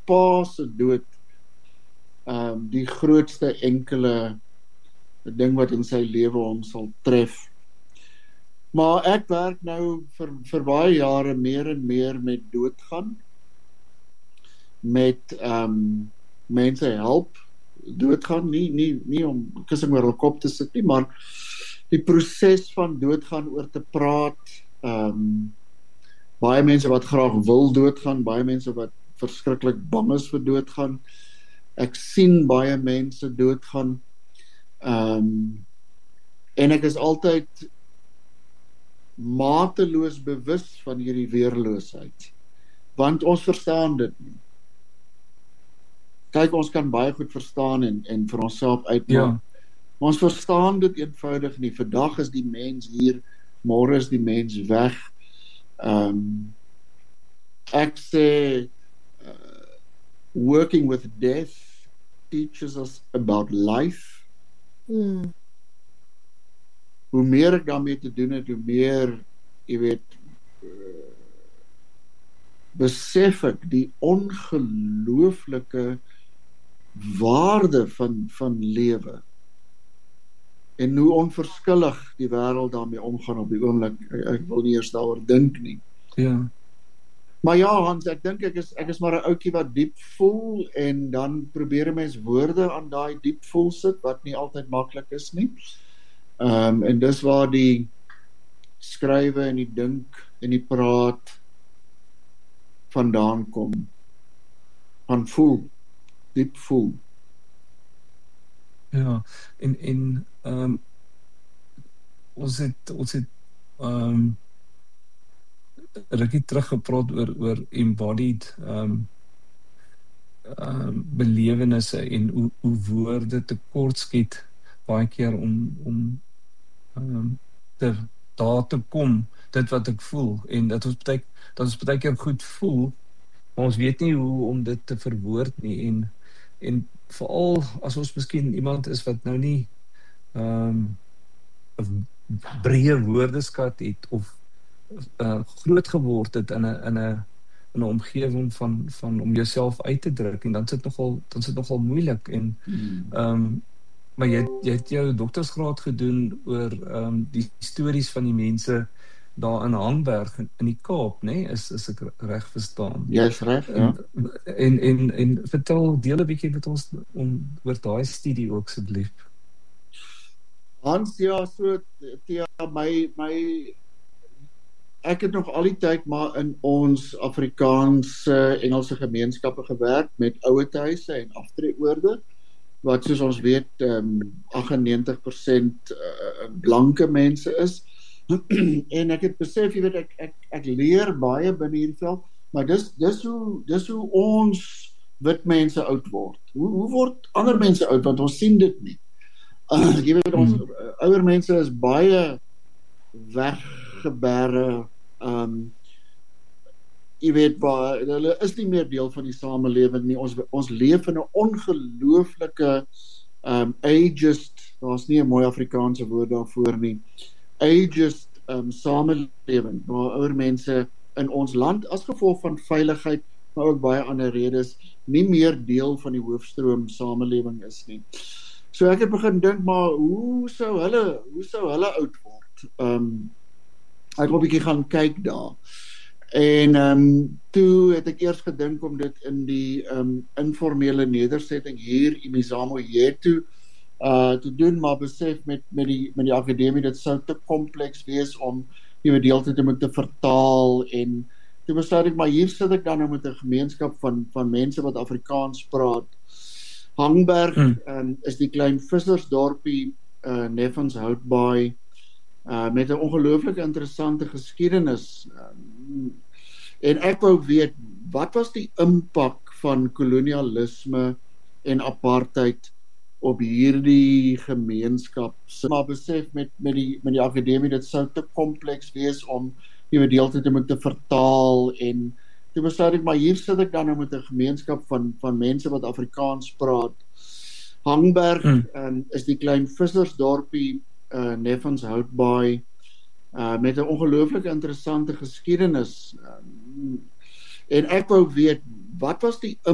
pa se dood die grootste enkele ding wat in sy lewe hom sal tref. Maar ek werk nou vir baie jare meer en meer met doodgaan, met mense help doodgaan, nie om kussing oor hul kop te sit nie, maar die proses van doodgaan oor te praat, baie mense wat graag wil doodgaan, baie mense wat verskriklik bang is vir doodgaan. Ek sien baie mense doodgaan, en ek is altyd mateloos bewus van hierdie weerloosheid, want ons verstaan dit nie. Kyk, ons kan baie goed verstaan en vir onsself uitmaak. Ons verstaan dit eenvoudig nie. Vandag is die mens hier, môre is die mens weg. Ek sê, working with death teaches us about life. Hoe meer ek daarmee te doen het, hoe meer, jy weet, besef ek die ongelooflike waarde van lewe en hoe onverskillig die wêreld daarmee omgaan op die oomblik. Ek wil nie eers daaroor dink nie. Ja. Maar ja, Hans, ek dink ek is maar 'n ouetjie wat diep voel en dan probeer 'n mens woorde aan daai diep voel sit wat nie altyd maklik is nie. En dis waar die skrywe en die dink en die praat vandaan kom. Van voel, diep voel. Ja, en ons het rukkie teruggepraat oor embodied belewennisse en hoe woorde tekortskiet baie keer om daar te kom, dit wat ek voel, en dat ons baie keer goed voel, maar ons weet nie hoe om dit te verwoord nie, en veral as ons miskien iemand is wat nou nie 'n breë woordeskat het of groot geword het in 'n omgewing van om jouself uit te druk, en dan sit nogal moeilik, en maar jy het jou doktorsgraad gedoen oor die stories van die mense daar in Hangberg in die Kaap, né? Is ek reg verstaan? Jy's reg, ja. En vertel, deel 'n bietjie met ons oor daai studie ook asseblief. Hans, ja, so Thea, ek het nog al die tyd maar in ons Afrikaanse Engelse gemeenskappe gewerk met ouetehuise en aftreeoorde, wat soos ons weet 98% blanke mense is. En ek het besef, jy weet, ek leer baie binne hierdie veld, maar dis hoe ons wit mense oud word. Hoe word ander mense oud, want ons sien dit nie. Jy weet, ons ouer mense is baie weggebere, jy weet, hulle is nie meer deel van die samelewing nie. Ons leef in 'n ongelooflike ageist, daar's nie 'n mooi Afrikaanse woord daarvoor nie, ageist samelewing, waar ouer mense in ons land as gevolg van veiligheid, maar ook baie ander redes, nie meer deel van die hoofstroom samelewing is nie. So ek het begin dink, maar hoe sou hulle oud word? Ek het 'n bietjie gaan kyk daar. En toe het ek eers gedink om dit in die informele nedersetting hier Imizamo Yetu te doen, maar besef met die akademie, dit sou te kompleks wees om die deelte te moet vertaal, en toe besluit ek, maar hier sit ek dan nou met 'n gemeenskap van mense wat Afrikaans praat. Hangberg is die klein vissersdorpie Neffenshoutbaai, met 'n ongelooflike interessante geskiedenis. En ek wou weet, wat was die impak van kolonialisme en apartheid op hierdie gemeenskap? Maar besef met die akademie, dit sou te kompleks wees om die deelte te moet vertaal, en toe besluit ek, maar hier sit ek dan nou met 'n gemeenskap van mense wat Afrikaans praat. Hangberg is die klein vissersdorpie Neffenshoutbaai, met 'n ongelooflike interessante geskiedenis. En ek wou weet, wat was die